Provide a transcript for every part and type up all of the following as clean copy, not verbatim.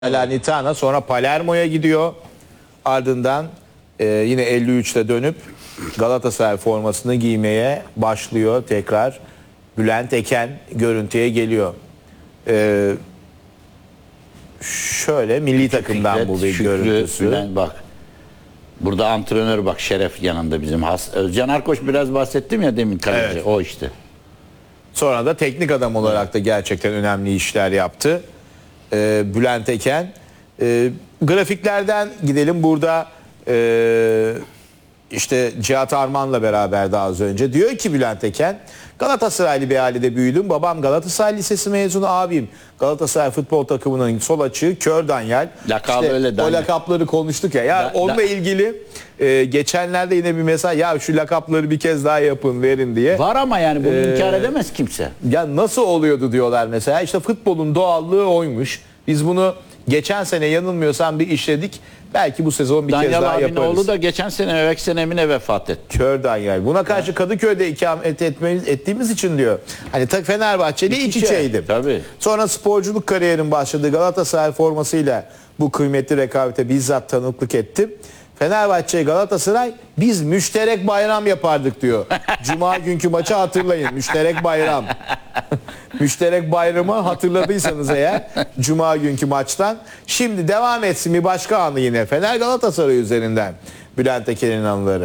Salernitana, sonra Palermo'ya gidiyor. Ardından yine 53'te dönüp Galatasaray formasını giymeye başlıyor tekrar. Bülent Eken görüntüye geliyor. Şöyle milli takımdan bu bir görüntüsü. Bülent, bak. Burada antrenör bak, Şeref yanında bizim. Özcan Arkoç biraz bahsettim ya demin kaleci. Evet. O işte. Sonra da teknik adam olarak da gerçekten önemli işler yaptı. Bülent Eken. Grafiklerden gidelim. Burada işte Cihat Arman'la beraber daha az önce. Diyor ki Bülent Eken, Galatasaraylı bir ailede büyüdüm. Babam Galatasaray Lisesi mezunu, abim Galatasaray futbol takımının sol açığı Kör Danyal. Lakabı İşte öyle Danyal. o lakapları konuştuk ya. Onunla ilgili geçenlerde yine bir mesaj, ya şu lakapları bir kez daha yapın, verin diye. Var ama yani bunu inkar edemez kimse. Ya nasıl oluyordu diyorlar mesela. İşte futbolun doğallığı oymuş. Biz bunu geçen sene yanılmıyorsam bir işledik. Belki bu sezon bir kez Danyal daha abinin yaparız. oğlu da geçen sene, evvelki sene mi ne vefat etti. Kör Danyal. Buna karşı Kadıköy'de ikamet ettiğimiz için diyor. Hani Fenerbahçeli iç içeydim. Tabii. Sonra sporculuk kariyerim başladı. Galatasaray formasıyla bu kıymetli rekabete bizzat tanıklık ettim. Fenerbahçe Galatasaray biz müşterek bayram yapardık diyor. Cuma günkü maçı hatırlayın. Müşterek bayram. Müşterek bayramı hatırladıysanız eğer Cuma günkü maçtan. Şimdi devam etsin bir başka anı yine. Fener Galatasaray üzerinden Bülent Eken'in anıları.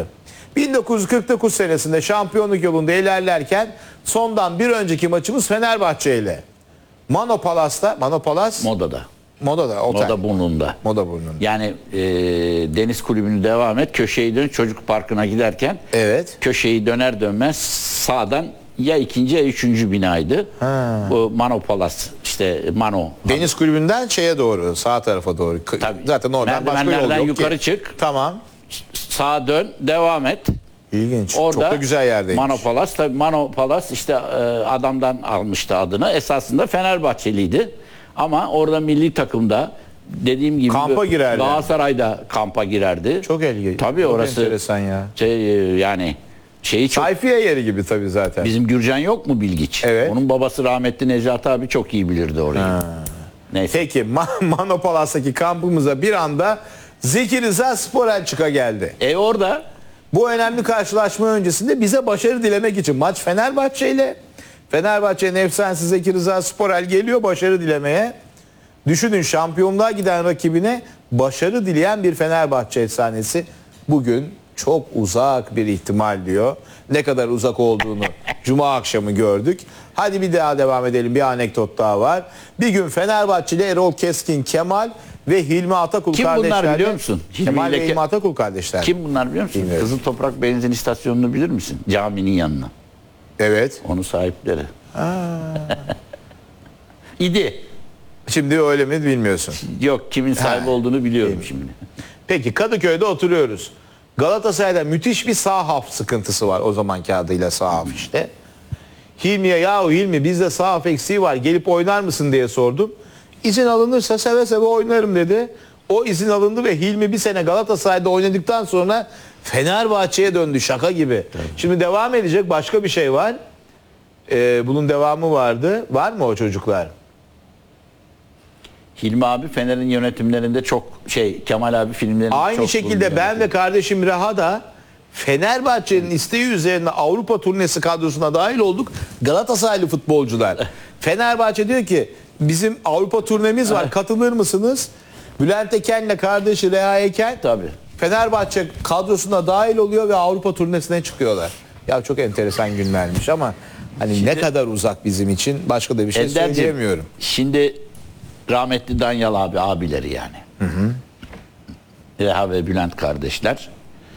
1949 senesinde şampiyonluk yolunda ilerlerken sondan bir önceki maçımız Fenerbahçe ile. Mano Palas'ta, Mano Palas Moda'da. Moda'da, otel. Moda burnunda. Moda burnunda. Yani deniz kulübünü devam et. Köşeyi dön, çocuk parkına giderken. Evet. Köşeyi döner dönmez sağdan ya ikinci ya üçüncü binaydı. Bu Mano Palas, işte Mano. Deniz kulübünden şeye doğru, sağ tarafa doğru. Tabii. Zaten oradan başka yol Merdivenlerden yok yukarı ki. çık. Tamam. Sağa dön, devam et. İlginç. Orada çok da güzel yerdeymiş. Mano Palas, tabii Mano Palas işte adamdan almıştı adını. Esasında Fenerbahçeliydi. Ama orada milli takımda dediğim gibi Kampa girerdi. Galatasaray'da kampa girerdi. Çok ilginç. Tabii çok orası enteresan ya. Yani şeyi çok. Sayfiye yeri gibi tabii zaten. Bizim Gürcan yok mu Bilgiç? Evet. Onun babası rahmetli Necati abi çok iyi bilirdi orayı. Neyse. Peki Mano Palas'taki kampımıza bir anda Zeki Rıza Sporelçika geldi. Orada Bu önemli karşılaşma öncesinde bize başarı dilemek için maç Fenerbahçe ile Fenerbahçe'nin efsanesi Zeki Rıza Sporel geliyor başarı dilemeye. Düşünün, şampiyonluğa giden rakibine başarı dileyen bir Fenerbahçe efsanesi bugün çok uzak bir ihtimal diyor. Ne kadar uzak olduğunu Cuma akşamı gördük. Hadi bir daha devam edelim. Bir anekdot daha var. Bir gün Fenerbahçeli Erol Keskin Kemal ve Hilmi Atakul kim kardeşler. bunlar biliyor musun? Kemal ve Hilmi Atakul kardeşler. Kim bunlar biliyor musun? Bilmiyorum. Kızıl Toprak benzin istasyonunu bilir misin? Caminin yanına. Evet. Onun sahipleri. İdi. Şimdi öyle mi bilmiyorsun. Yok, kimin sahibi olduğunu biliyorum şimdi. Peki Kadıköy'de oturuyoruz. Galatasaray'da müthiş bir sağ haf sıkıntısı var, o zamanki adıyla sağ haf işte. Hilmi'ye, yahu Hilmi bizde sağ haf eksiği var, gelip oynar mısın diye sordum. İzin alınırsa seve seve oynarım dedi. O izin alındı ve Hilmi bir sene Galatasaray'da oynadıktan sonra Fenerbahçe'ye döndü, şaka gibi. Tabii. Şimdi devam edecek başka bir şey var. Bunun devamı vardı. Var mı o çocuklar? Hilmi abi Fener'in yönetimlerinde çok Kemal abi filmlerinde aynı çok şekilde ben ve kardeşim Reha da Fenerbahçe'nin isteği üzerine Avrupa turnesi kadrosuna dahil olduk. Galatasaraylı futbolcular. Fenerbahçe diyor ki bizim Avrupa turnemiz var, katılır mısınız? Bülent Eken'le kardeşi Reha Eken tabii Fenerbahçe kadrosuna dahil oluyor ve Avrupa turnesine çıkıyorlar. Ya çok enteresan günlermiş ama hani şimdi, ne kadar uzak bizim için, başka da bir şey söyleyemiyorum. Şimdi rahmetli Danyal abi, abileri yani. Reha ve Bülent kardeşler.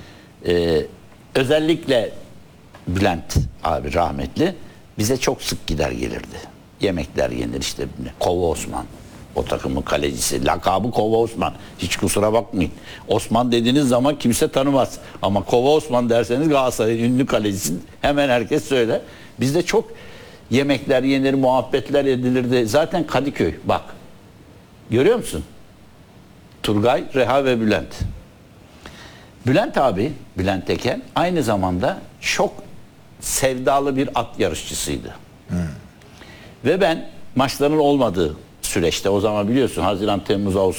Özellikle Bülent abi rahmetli bize çok sık gider gelirdi. Yemekler yenir işte. Kova Osman. O takımın kalecisi. Lakabı Kova Osman. Hiç kusura bakmayın. Osman dediğiniz zaman kimse tanımaz. Ama Kova Osman derseniz Galatasaray'ın ünlü kalecisi hemen herkes söyler. Bizde çok yemekler yenir, muhabbetler edilirdi. Zaten Kadıköy bak. Görüyor musun? Turgay, Reha ve Bülent. Bülent abi, Bülent Eken aynı zamanda çok sevdalı bir at yarışçısıydı. Ve ben maçların olmadığı süreçte. O zaman biliyorsun Haziran, Temmuz, Ağustos